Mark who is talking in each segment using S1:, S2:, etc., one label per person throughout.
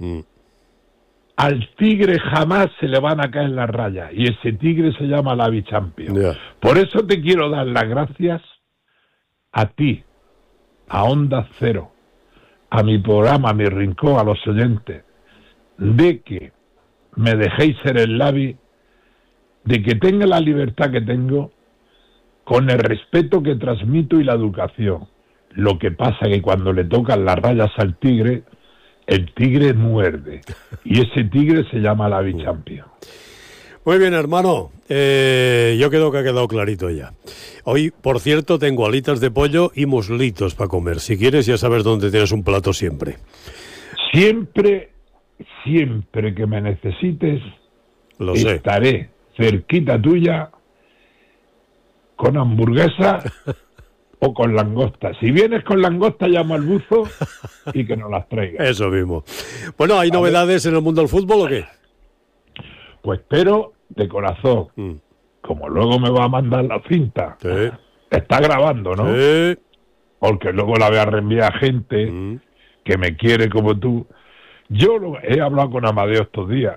S1: Al Tigre jamás se le van a caer las rayas, y ese Tigre se llama la Champions.
S2: Yeah.
S1: Por eso te quiero dar las gracias a ti, a Onda Cero, a mi programa, a mi rincón, a los oyentes, de que me dejéis ser el Lavi, de que tenga la libertad que tengo, con el respeto que transmito y la educación. Lo que pasa que cuando le tocan las rayas al Tigre, el Tigre muerde, y ese Tigre se llama la Champions.
S2: Muy bien, hermano. Yo creo que ha quedado clarito ya. Hoy, por cierto, tengo alitas de pollo y muslitos para comer. Si quieres, ya sabes dónde tienes un plato siempre.
S1: Siempre que me necesites,
S2: Lo sé.
S1: estaré cerquita tuya con hamburguesa o con langosta. Si vienes con langosta, llamo al buzo y que nos las traiga.
S2: Eso mismo. Bueno, ¿hay novedades en el mundo del fútbol o qué?
S1: Pues espero de corazón, como luego me va a mandar la cinta,
S2: Sí.
S1: está grabando, ¿no?
S2: Sí.
S1: Porque luego la voy a reenviar a gente que me quiere como tú. Yo he hablado con Amadeo estos días.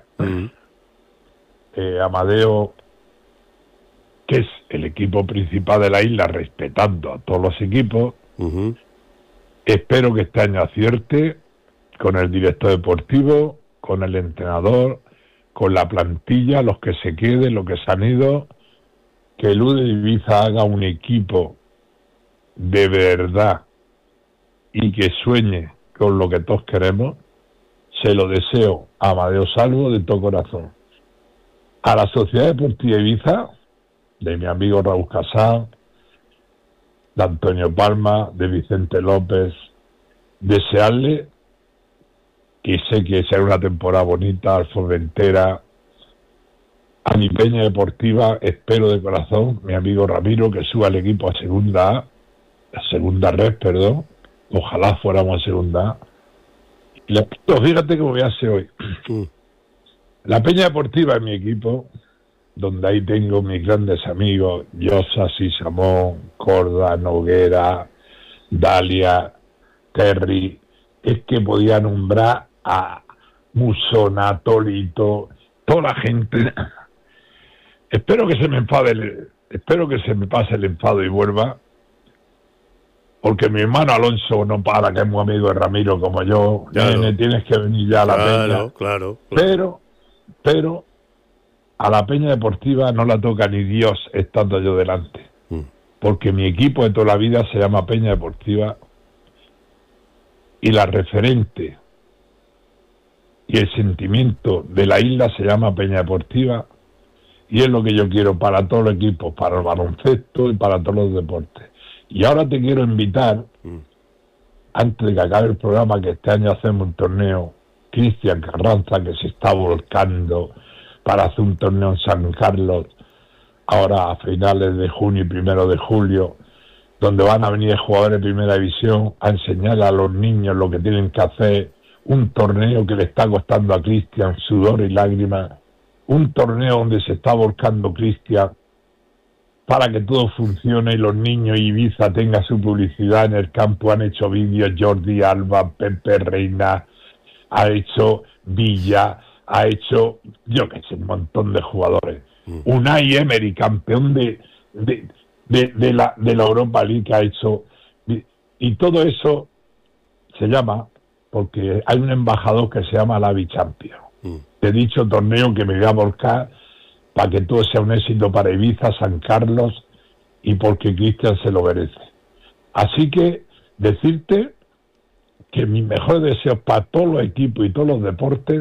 S1: Amadeo, que es el equipo principal de la isla, respetando a todos los equipos. Espero que este año acierte con el director deportivo, con el entrenador, con la plantilla, los que se queden, los que se han ido, que el UD Ibiza haga un equipo de verdad y que sueñe con lo que todos queremos. Se lo deseo a Amadeo Salvo de todo corazón. A la Sociedad Deportiva Ibiza, de mi amigo Raúl Casán, de Antonio Palma, de Vicente López, desearle que sé que será una temporada bonita, al Formentera, a mi Peña Deportiva, espero de corazón, mi amigo Ramiro, que suba el equipo a segunda red, perdón, ojalá fuéramos a segunda A. Fíjate que me voy a hacer hoy. La Peña Deportiva es mi equipo, donde ahí tengo mis grandes amigos, Llosa, Sisamón, Corda, Noguera, Dalia, Terry. Es que podía nombrar a Musona, Tolito, toda la gente. Espero que se me pase el enfado y vuelva, porque mi hermano Alonso no para, que es muy amigo de Ramiro como yo.
S2: Claro.
S1: Tienes que venir ya a la Peña.
S2: Claro.
S1: Pero a la Peña Deportiva no la toca ni Dios estando yo delante, porque mi equipo de toda la vida se llama Peña Deportiva, y la referente y el sentimiento de la isla se llama Peña Deportiva, y es lo que yo quiero para todos los equipos, para el baloncesto y para todos los deportes. Y ahora te quiero invitar, antes de que acabe el programa, que este año hacemos un torneo, Cristian Carranza, que se está volcando para hacer un torneo en San Carlos, ahora a finales de junio y 1 de julio, donde van a venir jugadores de primera división a enseñarle a los niños lo que tienen que hacer, un torneo que le está costando a Cristian sudor y lágrimas, un torneo donde se está volcando Cristian para que todo funcione y los niños y Ibiza tenga su publicidad en el campo. Han hecho vídeos Jordi Alba, Pepe Reina, ha hecho Villa, ha hecho, yo qué sé, un montón de jugadores. Unai Emery, campeón de la Europa League, ha hecho, y todo eso se llama, porque hay un embajador que se llama la Champions. De dicho torneo que me voy a volcar para que todo sea un éxito para Ibiza, San Carlos, y porque Cristian se lo merece. Así que decirte que mis mejores deseos para todos los equipos y todos los deportes,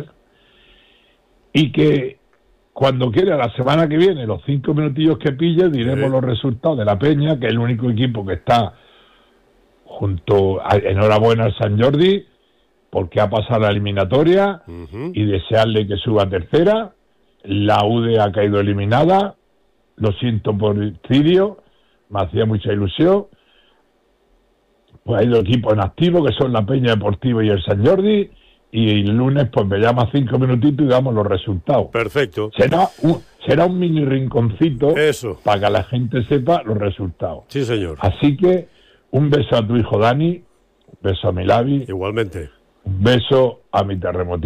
S1: y que cuando quiera la semana que viene, los 5 minutillos que pille, diremos los resultados de la Peña, que es el único equipo que está junto a, enhorabuena al San Jordi, porque ha pasado la eliminatoria, y desearle que suba a tercera. La UD ha caído eliminada, lo siento por Cirio, me hacía mucha ilusión. Pues hay 2 equipos en activo, que son la Peña Deportiva y el San Jordi, y el lunes pues me llama 5 minutitos y damos los resultados.
S2: Perfecto.
S1: Será un mini rinconcito.
S2: Eso.
S1: Para que la gente sepa los resultados.
S2: Sí, señor.
S1: Así que un beso a tu hijo Dani, un beso a mi Lavi.
S2: Igualmente.
S1: Un beso a mi terremoto.